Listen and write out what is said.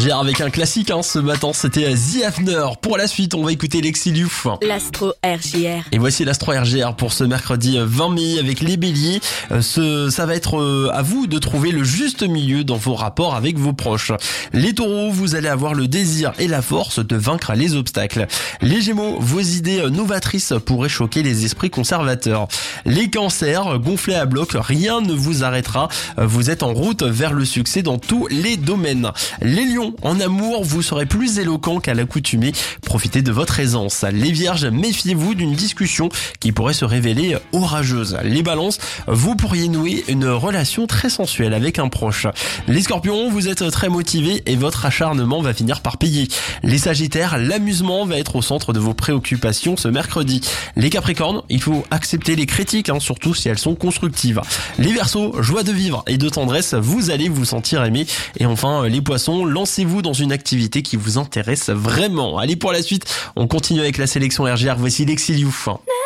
RGR avec un classique ce matin, c'était The Hafner. Pour la suite, on va écouter Lexilu. L'Astro RJR. Et voici l'Astro RGR pour ce mercredi 20 mai avec les béliers. Ça va être à vous de trouver le juste milieu dans vos rapports avec vos proches. Les taureaux, vous allez avoir le désir et la force de vaincre les obstacles. Les gémeaux, vos idées novatrices pourraient choquer les esprits conservateurs. Les cancers, gonflés à bloc, rien ne vous arrêtera. Vous êtes en route vers le succès dans tous les domaines. Les lions, en amour, vous serez plus éloquent qu'à l'accoutumée. Profitez de votre aisance. Les vierges, méfiez-vous d'une discussion qui pourrait se révéler orageuse. Les balances, vous pourriez nouer une relation très sensuelle avec un proche. Les scorpions, vous êtes très motivés et votre acharnement va finir par payer. Les sagittaires, l'amusement va être au centre de vos préoccupations ce mercredi. Les capricornes, il faut accepter les critiques, surtout si elles sont constructives. Les verseaux, joie de vivre et de tendresse, vous allez vous sentir aimé. Et enfin, les poissons, lancez-vous dans une activité qui vous intéresse vraiment. Allez, pour la suite, on continue avec la sélection RGR. Voici Lexilu.